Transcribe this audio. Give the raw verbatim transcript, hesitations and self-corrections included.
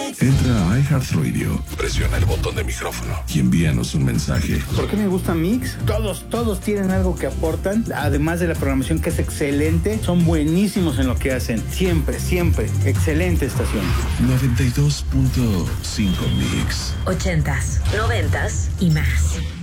Entra a iHeartRadio, presiona el botón de micrófono y envíanos un mensaje. ¿Por qué me gusta Mix? Todos, todos tienen algo que aportan, además de la programación que es excelente, son buenísimos en lo que hacen. Siempre, siempre, excelente estación. noventa y dos punto cinco Mix. Ochentas, noventas y más.